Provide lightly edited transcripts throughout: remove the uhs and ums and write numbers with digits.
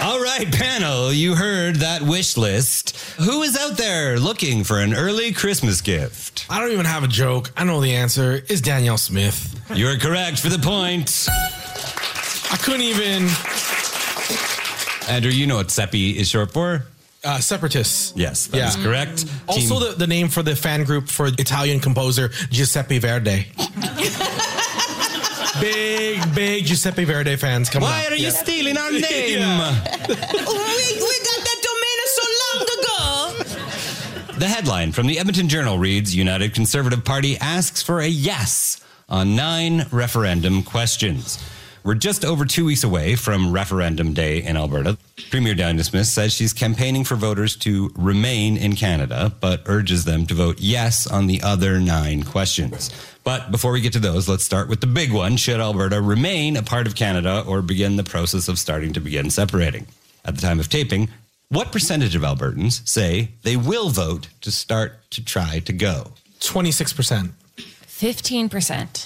All right, panel, you heard that wish list. Who is out there looking for an early Christmas gift? I don't even have a joke. I know the answer. It's Danielle Smith. You are correct for the point. I couldn't even... Andrew, you know what SEPI is short for? Separatists. Yes, that is correct. Also, the name for the fan group for Italian composer Giuseppe Verdi. Big Giuseppe Verdi fans. Come on. Why are you stealing our name? We got that domain so long ago. The headline from the Edmonton Journal reads, United Conservative Party asks for a yes on 9 referendum questions. We're just over 2 weeks away from Referendum Day in Alberta. Premier Danielle Smith says she's campaigning for voters to remain in Canada, but urges them to vote yes on the other 9 questions. But before we get to those, let's start with the big one. Should Alberta remain a part of Canada or begin the process of starting to begin separating? At the time of taping, what percentage of Albertans say they will vote to start to try to go? 26%. 15%.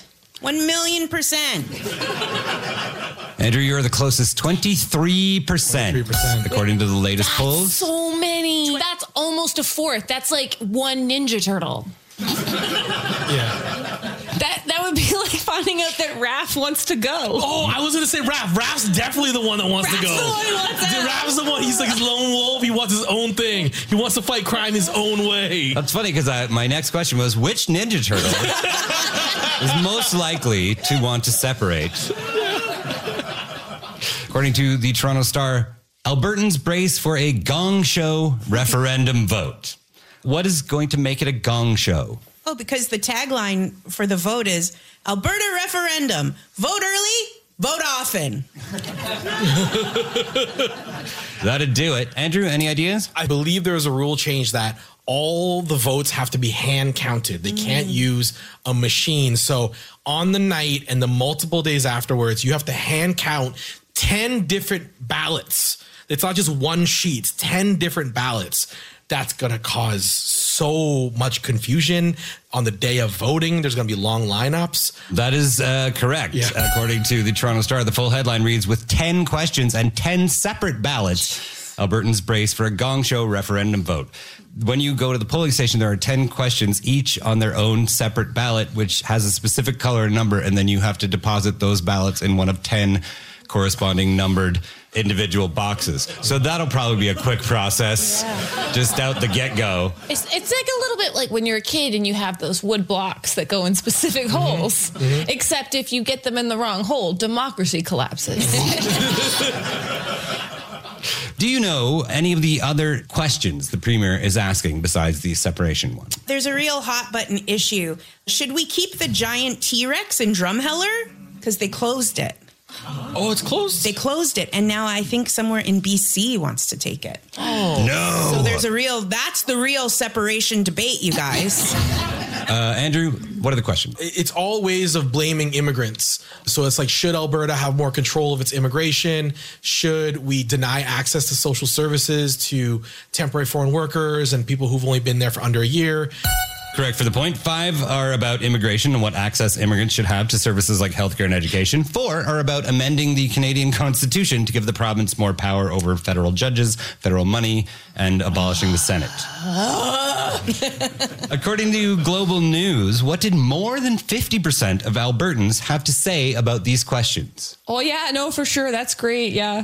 1,000,000%. Andrew, you're the closest, 23%. According to the latest polls. So many. That's almost a fourth. That's like one Ninja Turtle. Yeah. That would be like finding out that Raph wants to go. Oh, I was going to say Raph. Raph's definitely the one that wants to go. Raph's the one. He's like his lone wolf. He wants his own thing. He wants to fight crime his own way. That's funny because my next question was, which Ninja Turtle is most likely to want to separate? According to the Toronto Star, Albertans brace for a gong show referendum vote. What is going to make it a gong show? Oh, because the tagline for the vote is Alberta referendum. Vote early, vote often. That'd do it. Andrew, any ideas? I believe there is a rule change that all the votes have to be hand counted. They can't use a machine. So on the night and the multiple days afterwards, you have to hand count 10 different ballots. It's not just one sheet, it's 10 different ballots. That's going to cause so much confusion on the day of voting. There's going to be long lineups. That is correct. Yeah. According to the Toronto Star, the full headline reads, with 10 questions and 10 separate ballots, Albertans brace for a gong show referendum vote. When you go to the polling station, there are 10 questions, each on their own separate ballot, which has a specific color and number, and then you have to deposit those ballots in one of 10 corresponding numbered individual boxes. So that'll probably be a quick process, just out the get-go. It's like a little bit like when you're a kid and you have those wood blocks that go in specific holes. Except if you get them in the wrong hole, democracy collapses. Do you know any of the other questions the Premier is asking besides the separation one? There's a real hot button issue. Should we keep the giant T-Rex in Drumheller? Because they closed it. Oh, it's closed? They closed it, and now I think somewhere in BC wants to take it. Oh. No. So that's the real separation debate, you guys. Andrew, what are the questions? It's all ways of blaming immigrants. So it's like, should Alberta have more control of its immigration? Should we deny access to social services to temporary foreign workers and people who've only been there for under a year? Correct for the point. 5 are about immigration and what access immigrants should have to services like healthcare and education. 4 are about amending the Canadian Constitution to give the province more power over federal judges, federal money, and abolishing the Senate. According to Global News, what did more than 50% of Albertans have to say about these questions? Oh, yeah, no, for sure. That's great. Yeah.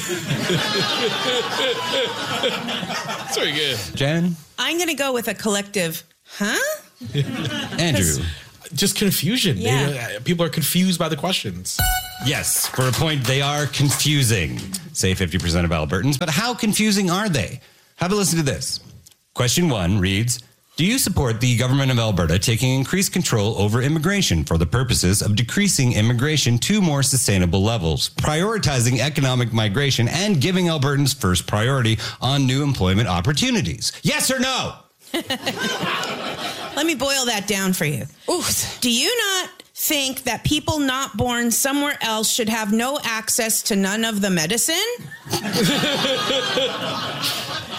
That's very good. Jen? I'm going to go with a collective, huh? Andrew? Just confusion. Yeah. People are confused by the questions. Yes, for a point, they are confusing, say 50% of Albertans. But how confusing are they? Have a listen to this. Question 1 reads, do you support the government of Alberta taking increased control over immigration for the purposes of decreasing immigration to more sustainable levels, prioritizing economic migration, and giving Albertans first priority on new employment opportunities? Yes or no? Let me boil that down for you. Ooh. Do you not think that people not born somewhere else should have no access to none of the medicine?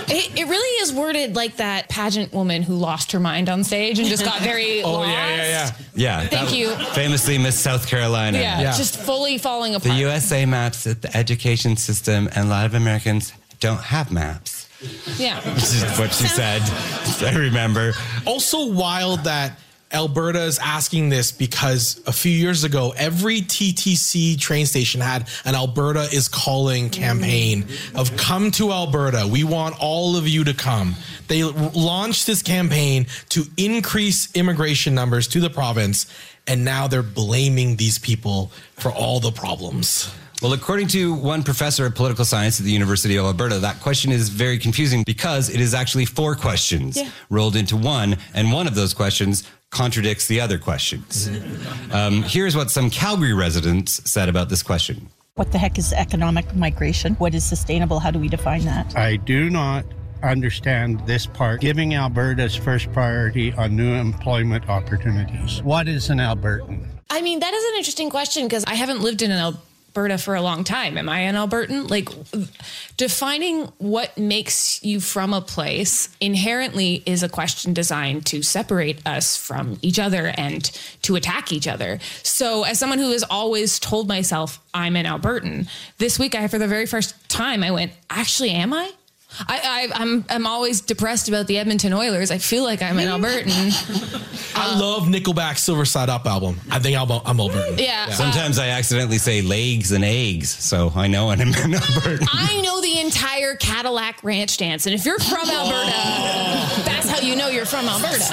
It really is worded like that pageant woman who lost her mind on stage and just got very lost. Yeah. Thank you. Famously Miss South Carolina. Yeah, just fully falling apart. The USA maps the education system, and a lot of Americans don't have maps. Yeah. This is what she said. I remember. Also wild that Alberta is asking this because a few years ago, every TTC train station had an Alberta is calling campaign of come to Alberta. We want all of you to come. They launched this campaign to increase immigration numbers to the province, and now they're blaming these people for all the problems. Well, according to one professor of political science at the University of Alberta, that question is very confusing because it is actually 4 questions rolled into one, and one of those questions contradicts the other questions. Here's what some Calgary residents said about this question. What the heck is economic migration? What is sustainable? How do we define that? I do not understand this part, giving Alberta's first priority on new employment opportunities. What is an Albertan? I mean, that is an interesting question because I haven't lived in Alberta for a long time. Am I an Albertan? Like, defining what makes you from a place inherently is a question designed to separate us from each other and to attack each other. So as someone who has always told myself I'm an Albertan, this week for the very first time I went, actually, am I? I'm always depressed about the Edmonton Oilers. I feel like I'm an Albertan. I love Nickelback's Silver Side Up album. I think I'm Albertan. Yeah. Sometimes I accidentally say legs and eggs, so I know I'm an Albertan. I know the entire Cadillac Ranch dance, and if you're from Alberta, that's how you know you're from Alberta.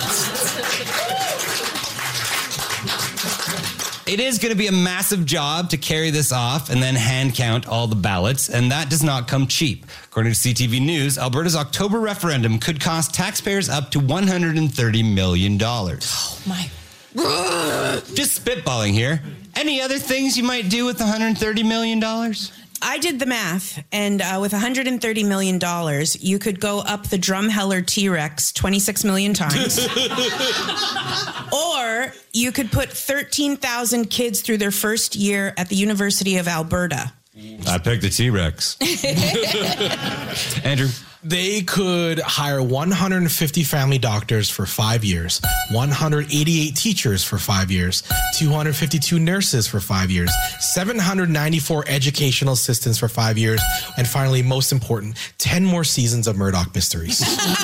It is going to be a massive job to carry this off and then hand count all the ballots, and that does not come cheap. According to CTV News, Alberta's October referendum could cost taxpayers up to $130 million. Oh my. Just spitballing here. Any other things you might do with $130 million? I did the math, and with $130 million, you could go up the Drumheller T-Rex 26 million times. Or you could put 13,000 kids through their first year at the University of Alberta. I picked the T-Rex. Andrew? They could hire 150 family doctors for 5 years, 188 teachers for 5 years, 252 nurses for 5 years, 794 educational assistants for 5 years, and finally, most important, 10 more seasons of Murdoch Mysteries.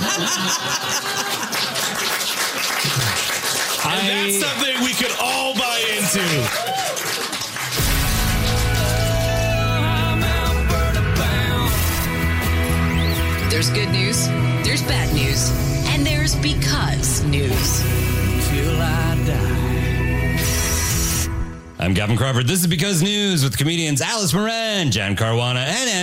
And that's something we could all buy into. There's good news, there's bad news, and there's because news. Till I die. I'm Gavin Crawford. This is Because News with comedians Alice Moran, Jan Caruana, and